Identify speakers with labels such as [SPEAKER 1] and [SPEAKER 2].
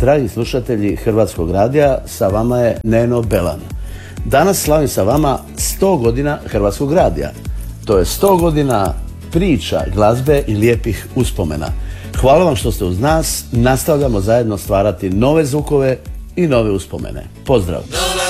[SPEAKER 1] Dragi slušatelji Hrvatskog radija, sa vama je Neno Belan. Danas slavim sa vama 100 godina Hrvatskog radija. To je 100 godina priča, glazbe i lijepih uspomena. Hvala vam što ste uz nas, nastavljamo zajedno stvarati nove zvukove i nove uspomene. Pozdrav!